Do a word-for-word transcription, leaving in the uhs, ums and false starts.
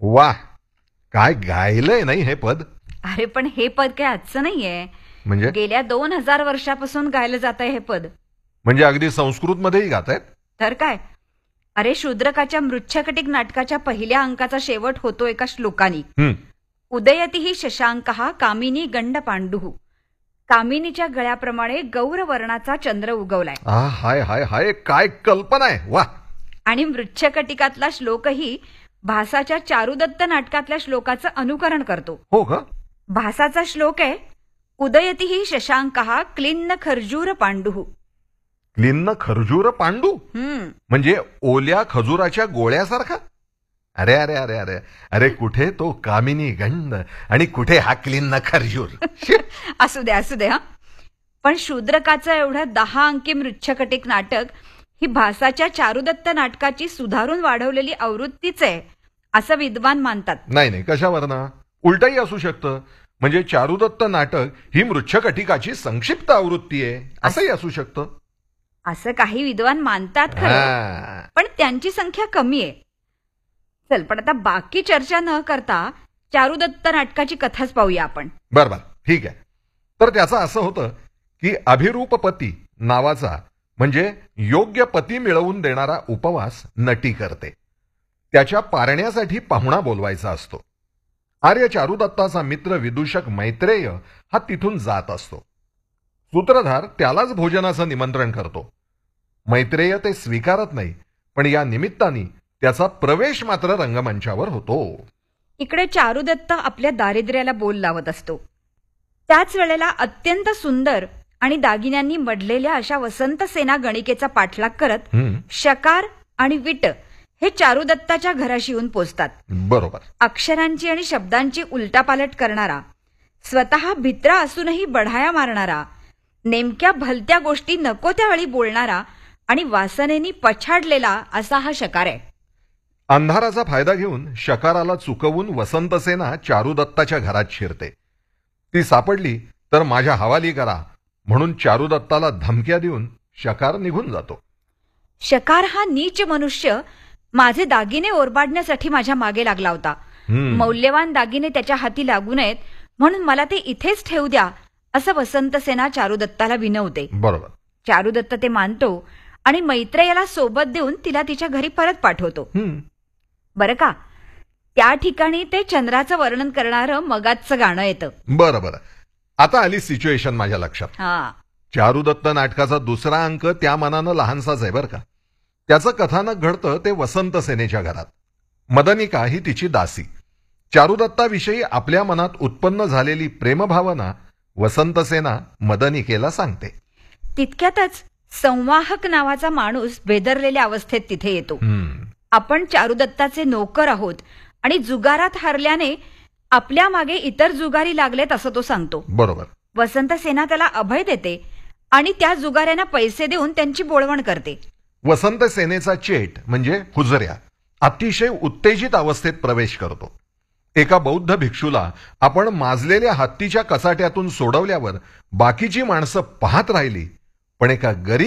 वाह, काय गायलंय नाही हे पद. अरे पण हे पद काय आजचं नाहीये. म्हणजे गेल्या दोन हजार वर्षापासून गायलं जात आहे हे पद. म्हणजे अगदी संस्कृत मध्येही गातायत. तर काय. अरे शूद्रकाच्या मृच्छकटिक नाटकाच्या पहिल्या अंकाचा शेवट होतो एका श्लोकानी. उदयती ही शशांकहा कामिनी गंड पांडुः. कामिनीच्या गळ्याप्रमाणे गौरवर्णाचा चंद्र उगवलाय. हाय हाय हाय, काय कल्पना आहे. वा. आणि मृच्छकटिकातला श्लोकही भासाच्या चारुदत्त नाटकातल्या श्लोकाचं अनुकरण करतो. हो का. भासाचा श्लोक आहे, उदयती ही शशांकहा क्लिन्न खर्जूर पांडुः. क्लिन्न खर्जूर पांडू म्हणजे ओल्या खजुराच्या गोळ्यासारखा. अरे अरे अरे अरे अरे, कुठे तो कामिनी गंड आणि कुठे हा क्लिन्न खर्जूर. असू दे असू दे. हा पण शूद्रकाचं एवढं दहा अंकी मृच्छकटिक नाटक ही भासाच्या चारुदत्त नाटकाची सुधारून वाढवलेली आवृत्तीच आहे असं विद्वान मानतात. नाही नाही, कशावर ना, उलटही असू शकतं. म्हणजे चारुदत्त नाटक ही मृच्छकटिकाची संक्षिप्त आवृत्ती आहे असंही असू शकतं. असं काही विद्वान मानतात खरं, पण त्यांची संख्या कमी आहे. चल, पण आता बाकी चर्चा न करता चारुदत्त नाटकाची कथाच पाहूया आपण. बर बर, ठीक आहे. तर त्याचं असं होतं की अभिरूप पती नावाचा म्हणजे योग्य पती मिळवून देणारा उपवास नटी करते. त्याच्या पारण्यासाठी पाहुणा बोलवायचा असतो. आर्य चारुदत्ताचा मित्र विदूषक मैत्रेय हा तिथून जात असतो. सूत्रधार त्यालाच भोजनाचं निमंत्रण करतो. मैत्रेय ते स्वीकारत नाही, पण या निमित्ताने त्याचा प्रवेश मात्र रंगमंचावर होतो. इकडे चारुदत्त आपल्या दारिद्र्याला बोल लावत असतो. त्याच वेळेला अत्यंत सुंदर आणि दागिन्यांनी मढलेल्या अशा वसंत सेना गणिकेचा पाठलाग करत शकार आणि विट हे चारुदत्ताच्या घराशी येऊन पोचतात. बरोबर. अक्षरांची आणि शब्दांची उलटापालट करणारा, स्वतः भित्रा असूनही बढाया मारणारा, नेमक्या भलत्या गोष्टी नको त्यावेळी बोलणारा आणि वासनेनी पछाडलेला असा हा शकार आहे. अंधाराचा फायदा घेऊन शकाराला चुकवून वसंतसेना चारुदत्ताच्या घरात शिरते. ती सापडली तर माझ्या हवाली करा म्हणून चारुदत्ताला धमक्या देऊन शकार निघून जातो. शकार हा नीच मनुष्य माझे दागिने ओरबाडण्यासाठी माझ्या मागे लागला होता. मौल्यवान दागिने त्याच्या हाती लागू नयेत म्हणून मला ते इथेच ठेवू द्या असं वसंतसेना चारुदत्ताला विनवते. बरोबर. चारुदत्त ते मानतो आणि मैत्रेयाला सोबत देऊन तिला तिच्या घरी परत पाठवतो. बरं का. त्या ठिकाणी ते चंद्राचं वर्णन करणारं मगाचचं गाणं येतं. बरं बरं, आता आली सिच्युएशन माझ्या लक्षात. हा, चारुदत्त नाटकाचा दुसरा अंक त्या मनानं लहानसाच आहे बरं का. त्याचं कथानक घडतं ते वसंत सेनेच्या घरात. मदनिका ही तिची दासी. चारुदत्ताविषयी आपल्या मनात उत्पन्न झालेली प्रेमभावना वसंतसेना मदनिकेला सांगते. तितक्यातच संवाहक नावाचा माणूस बेदरलेल्या अवस्थेत तिथे येतो. आपण चारुदत्ताचे नोकर आहोत आणि जुगारात हरल्याने आपल्या मागे इतर जुगारी लागलेत असं तो सांगतो. बरोबर. वसंतसेना त्याला अभय देते आणि त्या जुगाऱ्यांना पैसे देऊन त्यांची बोळवण करते. वसंत सेनेचा चेट म्हणजे हुजऱ्या अतिशय उत्तेजित अवस्थेत प्रवेश करतो. एका बौद्ध भिक्षूला आपण माजलेल्या हत्तीच्या कचाट्यातून सोडवल्यावर बाकीची माणसं पाहत राहिली, पण एका गरीब